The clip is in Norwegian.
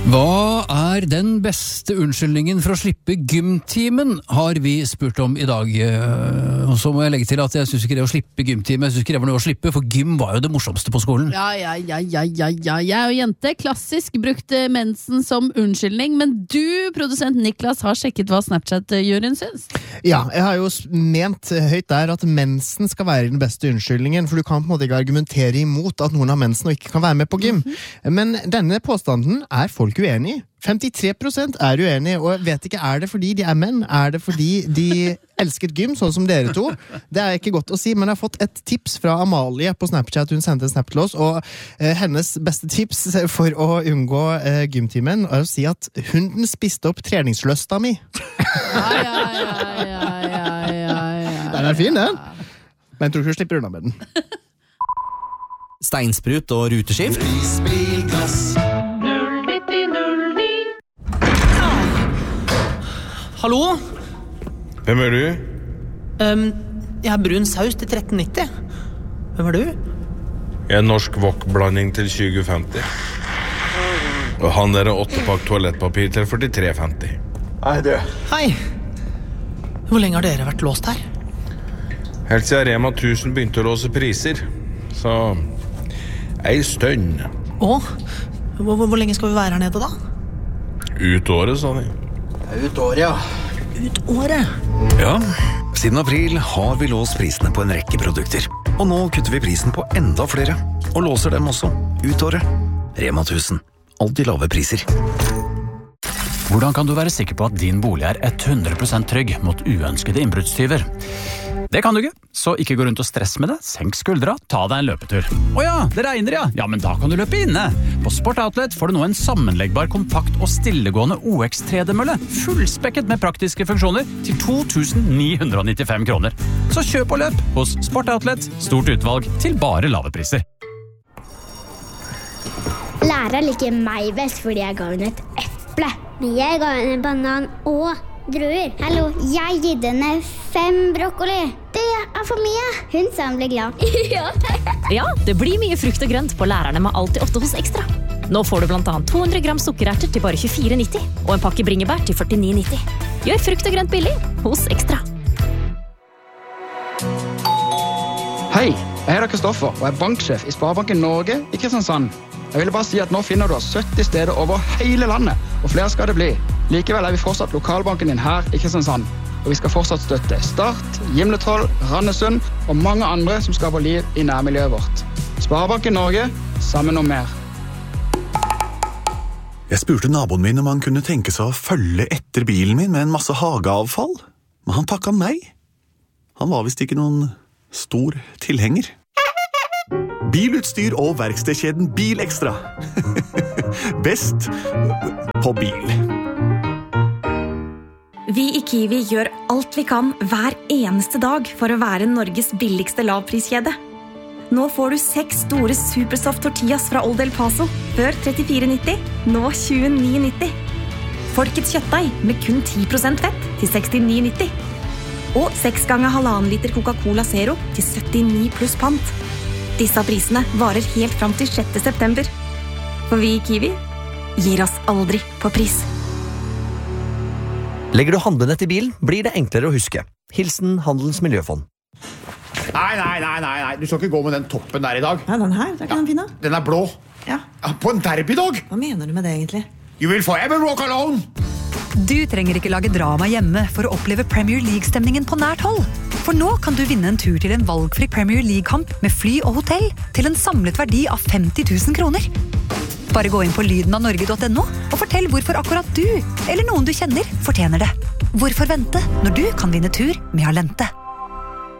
Hva den beste unnskyldningen for å slippe gymtimen, har vi spurt om i dag. Og så må jeg legge til at jeg synes ikke det å slippe gymtime, jeg synes ikke det var noe å slippe, for gym var jo det morsomste på skolen. Ja. Jeg og jente klassisk brukte mensen som unnskyldning, men du, produsent Niklas, har sjekket hva Snapchat-juryen syns. Ja, jeg har jo ment høyt der at mensen skal være den beste unnskyldningen, for du kan på en måte ikke argumentere imot at noen har mensen og ikke kan være med på gym. Men denne påstanden er folk uenig i. 53% er uenig, og jeg vet ikke, er det fordi de er menn? Er det fordi de elsket gym, sånn som dere to? Det er ikke godt å si, men jeg har fått et tips fra Amalie på Snapchat. Hun sendte en snap til oss, og hennes beste tips for å unngå gymtimen er å si at hunden spiste opp treningsløsta mi. Den er fin, den. Men jeg tror ikke du slipper unna med den. Steinsprut og ruteskift. Hallo? Hvem er du? Jeg har brun saus til 13,90. Hvem er du? Jeg er norsk wok-blanding til 20,50. Og han der er 8-pakk toalettpapir til 43,50. Hei, du. Hei. Hvor lenge har dere vært låst her? Helt siden Rema 1000 begynte å låse priser. Så ei stønn. Hvor lenge skal vi være her nede da? Ut året, sa de. Ut året, ja. Ut året? Ja, siden april har vi låst prisene på en rekke produkter. Og nå kutter vi prisen på enda flere. Og låser dem også ut året. Rema 1000. Alltid lave priser. Hvordan kan du være sikker på at din bolig er 100% trygg mot uønskede innbruddstyver? Det kan du ikke, så ikke gå rundt og stress med det. Senk skuldra, ta deg en løpetur. Åja, det regner ja! Ja, men da kan du løpe inne. På Sport Outlet får du nå en sammenleggbar, kompakt og stillegående OX3D-mølle. Fullspekket med praktiske funksjoner til 2.995 kroner. Så kjøp og løp hos Sport Outlet. Stort utvalg til bare lave priser. Lærer liker meg best fordi jeg ga henne et eple. Men jeg ga henne en banan og druer. Hallo, jeg gitt henne 5 brokkoli. Det er for mye. Hun sa hun ble glad. Ja, det blir mye frukt og grønt på lærerne med Alltid 8 hos Ekstra. Nå får du blant annet 200 gram sukkererter til bare 24,90 og en pakke bringebær til 49,90. Gjør frukt og grønt billig hos Ekstra. Hei, jeg heter Kristoffer og er banksjef i Sparebanken Norge i Kristiansand. Jeg ville bare si at nå finner du 70 steder over hele landet, og flere skal det bli. Likevel er vi fortsatt lokalbanken din her i Kristiansand, og vi skal fortsatt støtte Start, Gimletroll, Randesund og mange andre som skaper liv i nærmiljøet vårt. Sparebanken Norge, sammen om mer. Jeg spurte naboen min om han kunne tenke seg å følge etter bilen min med en masse hageavfall, men han takket nei. Han var vist ikke noen stor tilhenger. Bilutstyr og verkstedkjeden Bil Ekstra. Best på bil. Vi i Kiwi gjør alt vi kan hver eneste dag for å være Norges billigste lavpriskjede. Nå får du 6 store Supersoft tortillas fra Old El Paso, før 34,90, nå 29,90. Folkets kjøttdeig med kun 10% fett til 69,90. Og 6 ganger 1,5 liter Coca-Cola Zero til 79 pluss pant. Disse prisene varer helt fram til 6. september. For vi i Kiwi gir oss aldri på pris. Legger du handlene til bilen, blir det enklere å huske. Hilsen Handelens Miljøfond. Nei. Du skal ikke gå med den toppen der i dag. Nei, den her, det er ikke den fine. Den er blå. Ja. På en derbydag. Hva mener du med det egentlig? You will forever walk alone. Du trenger ikke lage drama hjemme for å oppleve Premier League-stemningen på nært hold. For nå kan du vinne en tur til en valgfri Premier League-kamp med fly og hotell til en samlet verdi av 50 000 kroner. Bare gå inn på lydenavnorge.no og fortell hvorfor akkurat du, eller noen du kjenner, fortjener det. Hvorfor vente når du kan vinne tur med Alente?